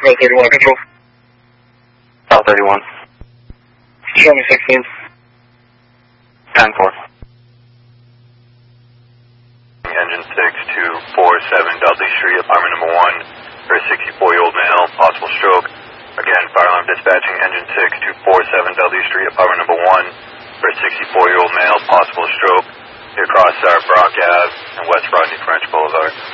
Road 31 control. South 31. Show me 16. 10-4. Engine 6247 Dudley Street, apartment number 1, for a 64-year-old male, possible stroke. Again, fire alarm dispatching, engine 6247 Dudley Street, apartment number 1, for a 64-year-old male, possible stroke. Across Brock Ave and West Rodney French Boulevard.